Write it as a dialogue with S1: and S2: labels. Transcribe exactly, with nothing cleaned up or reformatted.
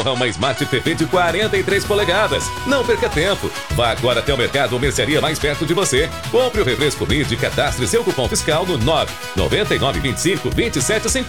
S1: concorra a uma Smart T V de quarenta e três polegadas. Não perca tempo. Vá agora até o mercado ou mercearia mais perto de você. Compre o refresco Mid e cadastre seu cupom fiscal no nove nove nove dois cinco dois sete cinco